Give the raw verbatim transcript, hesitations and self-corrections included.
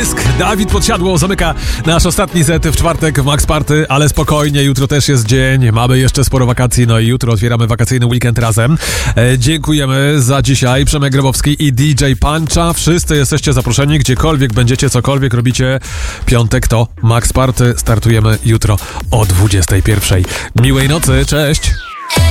Błysk, Dawid Podsiadło zamyka nasz ostatni set w czwartek w Max Party, ale spokojnie, jutro też jest dzień, mamy jeszcze sporo wakacji, no i jutro otwieramy wakacyjny weekend razem. E, dziękujemy za dzisiaj, Przemek Grabowski i D J Puncha, wszyscy jesteście zaproszeni, gdziekolwiek będziecie, cokolwiek robicie, piątek to Max Party, startujemy jutro o dwudziestej pierwszej. Miłej nocy, cześć!